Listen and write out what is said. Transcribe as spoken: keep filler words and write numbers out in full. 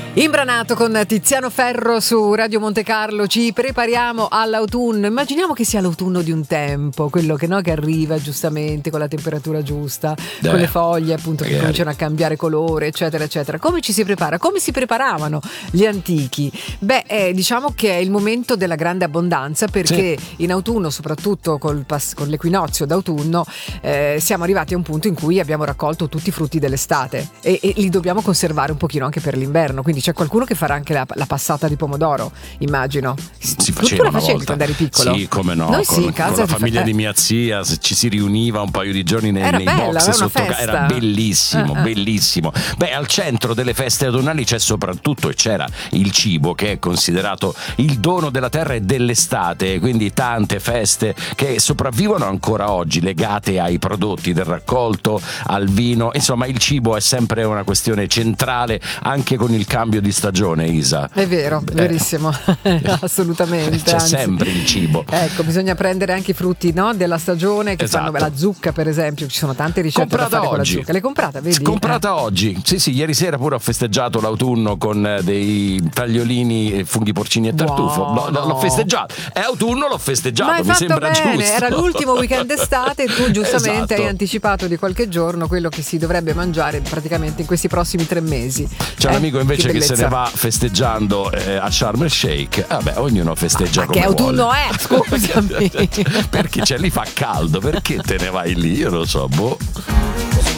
Imbranato con Tiziano Ferro su Radio Monte Carlo, ci prepariamo all'autunno. Immaginiamo che sia l'autunno di un tempo, quello che, no, che arriva giustamente con la temperatura giusta, eh, con le foglie appunto magari che cominciano a cambiare colore, eccetera eccetera. Come ci si prepara? Come si preparavano gli antichi? Beh, eh, diciamo che è il momento della grande abbondanza, perché sì, in autunno, soprattutto col pass- con l'equinozio d'autunno, eh, siamo arrivati a un punto in cui abbiamo raccolto tutti i frutti dell'estate e, e li dobbiamo conservare un pochino anche per l'inverno. Quindi c'è qualcuno che farà anche la, la passata di pomodoro, immagino. Si faceva una facevi volta quando eri piccolo? Sì, come no. Noi con, sì, in casa con la famiglia fa... di mia zia ci si riuniva un paio di giorni nei, era nei bella, box era sotto una ca- era bellissimo, uh-uh. bellissimo. Beh, al centro delle feste autunnali c'è soprattutto e c'era il cibo, che è considerato il dono della terra e dell'estate, quindi tante feste che sopravvivono ancora oggi, legate ai prodotti del raccolto, al vino. Insomma, il cibo è sempre una questione centrale anche con il cambio di stagione, Isa. È vero, eh. verissimo. Assolutamente. C'è anzi, sempre il cibo. Ecco, bisogna prendere anche i frutti, no, della stagione, che esatto. fanno la zucca, per esempio. Ci sono tante ricette comprata da fare oggi. con la zucca. L'hai comprata, vedi? Comprata eh. oggi. Sì, sì, ieri sera pure ho festeggiato l'autunno con dei tagliolini, funghi porcini e tartufo. Wow, L- l'ho festeggiato. È autunno, l'ho festeggiato. Ma hai mi fatto sembra bene. giusto. Era l'ultimo weekend d'estate e tu giustamente esatto. hai anticipato di qualche giorno quello che si dovrebbe mangiare praticamente in questi prossimi tre mesi. C'è eh? un amico invece che, che se ne va festeggiando eh, a Sharm el Sheikh. Vabbè, ognuno festeggia ma, ma come che autunno vuole. è? Scusami. Perché cioè, lì fa caldo, perché te ne vai lì? Io lo so, boh.